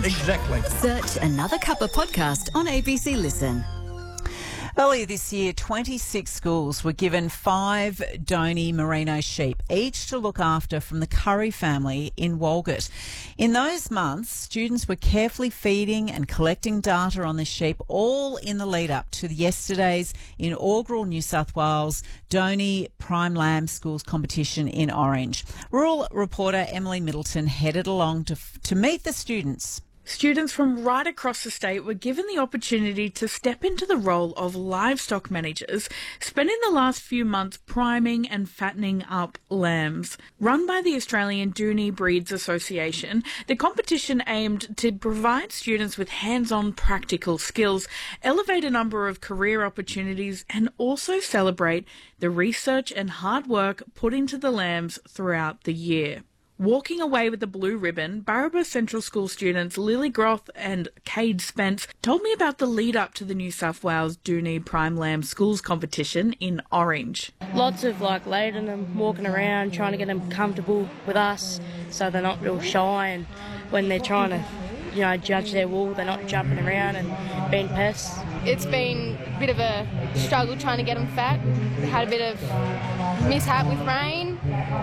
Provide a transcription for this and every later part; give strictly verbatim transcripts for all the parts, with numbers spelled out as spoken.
Exactly. Search Another Cuppa podcast on A B C Listen. Earlier this year, twenty-six schools were given five Doney Merino sheep, each to look after from the Curry family in Walgett. In those months, students were carefully feeding and collecting data on the sheep, all in the lead up to yesterday's inaugural New South Wales Doney Prime Lamb Schools competition in Orange. Rural reporter Emily Middleton headed along to, to meet the students. Students from right across the state were given the opportunity to step into the role of livestock managers, spending the last few months priming and fattening up lambs. Run by the Australian Doney Breeds Association, the competition aimed to provide students with hands-on practical skills, elevate a number of career opportunities, and also celebrate the research and hard work put into the lambs throughout the year. Walking away with the blue ribbon, Barraba Central School students Lily Groth and Cade Spence told me about the lead up to the New South Wales Doney Prime Lamb Schools competition in Orange. Lots of like lading them, walking around, trying to get them comfortable with us so they're not real shy, and when they're trying to, you know, judge their wool, they're not jumping around and being pests. It's been a bit of a struggle trying to get them fat. We had a bit of mishap with rain,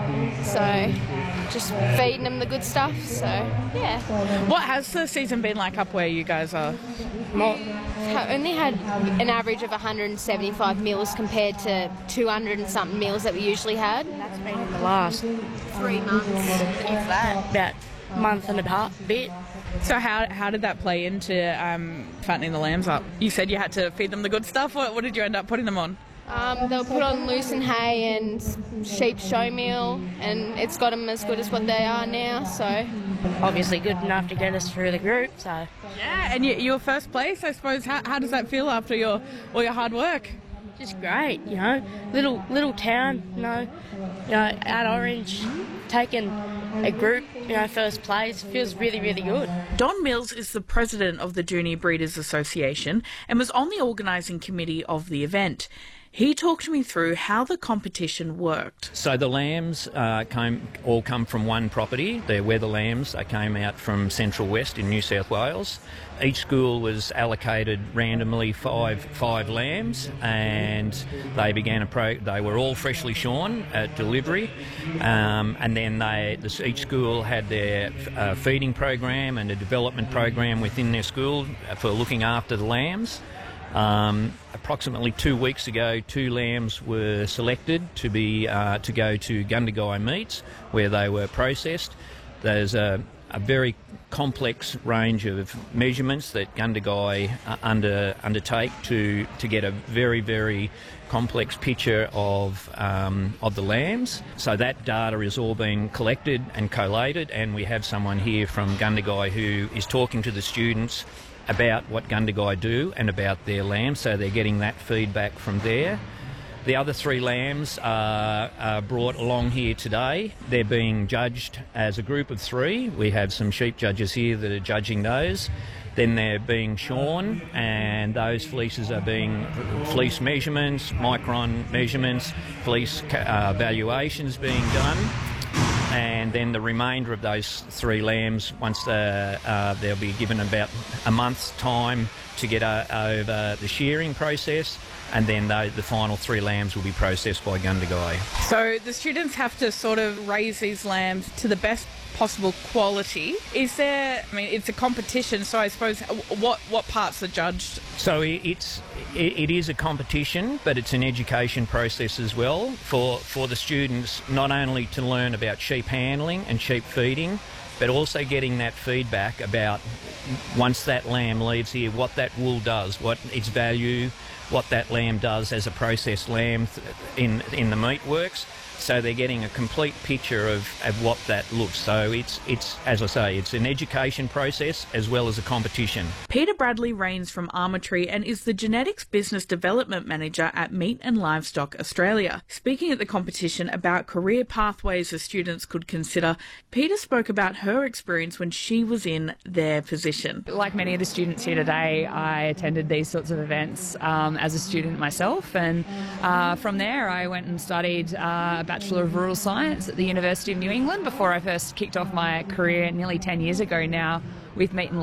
so just feeding them the good stuff, so yeah. What has the season been like up where you guys are? More, only had an average of one hundred seventy-five meals compared to two hundred and something meals that we usually had. That's been in the last Three months, if that. about month and a half, bit. So how how did that play into um, fattening the lambs up? You said you had to feed them the good stuff. What, what did you end up putting them on? Um, they were put on lucerne hay and sheep show meal, and it's got them as good as what they are now, so. Obviously good enough to get us through the group, so. Yeah, and you, you're first place, I suppose. How, how does that feel after your all your hard work? Just great, you know. Little little town, you know, you know, at Orange, taking a group, you know, first place feels really, really good. Don Mills is the president of the Doney Breeders Association and was on the organising committee of the event. He talked me through how the competition worked. So the lambs uh, came all come from one property. They're weather lambs. They came out from Central West in New South Wales. Each school was allocated randomly five five lambs, and they began a pro. They were all freshly shorn at delivery, um, and then they this, each school had their uh, feeding program and a development program within their school for looking after the lambs. Um, approximately two weeks ago, two lambs were selected to be uh, to go to Gundagai meats, where they were processed. There's a, a very complex range of measurements that Gundagai uh, under undertake to to get a very very complex picture of um, of the lambs. So that data is all being collected and collated, and we have someone here from Gundagai who is talking to the students about what Gundagai do and about their lambs, so they're getting that feedback from there. The other three lambs are, are brought along here today. They're being judged as a group of three. We have some sheep judges here that are judging those. Then they're being shorn, and those fleeces are being fleece measurements, micron measurements, fleece uh, valuations being done. And then the remainder of those three lambs, once the, uh, they'll be given about a month's time to get uh, over the shearing process, and then the, the final three lambs will be processed by Gundagai. So the students have to sort of raise these lambs to the best possible quality. Is there, I mean, it's a competition, so I suppose what what parts are judged? So it's it, it is a competition, but it's an education process as well for, for the students, not only to learn about sheep handling and sheep feeding, but also getting that feedback about once that lamb leaves here, what that wool does, what its value, what that lamb does as a processed lamb in in the meat works. So they're getting a complete picture of, of what that looks. So it's, it's, as I say, it's an education process as well as a competition. Peter Bradley reigns from Armatree and is the Genetics Business Development Manager at Meat and Livestock Australia. Speaking at the competition about career pathways the students could consider, Peter spoke about her experience when she was in their position. Like many of the students here today, I attended these sorts of events um, as a student myself, and uh, from there I went and studied uh, Bachelor of Rural Science at the University of New England before I first kicked off my career nearly ten years ago now with Meat and